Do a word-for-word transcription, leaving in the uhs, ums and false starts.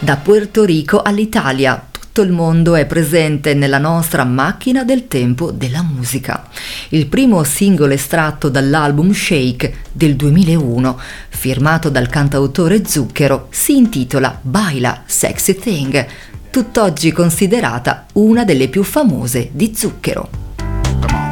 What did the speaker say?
Da Puerto Rico all'Italia, tutto il mondo è presente nella nostra macchina del tempo della musica. Il primo singolo estratto dall'album Shake del duemilauno, firmato dal cantautore Zucchero, si intitola Baila Sexy Thing, tutt'oggi considerata una delle più famose di Zucchero.